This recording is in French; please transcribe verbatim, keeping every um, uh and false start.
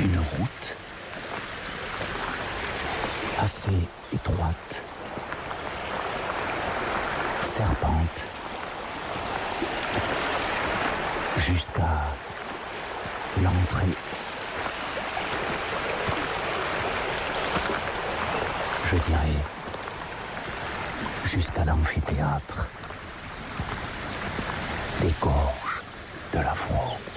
Une route assez étroite, serpente, jusqu'à l'entrée. Je dirais jusqu'à l'amphithéâtre des gorges de la Fro.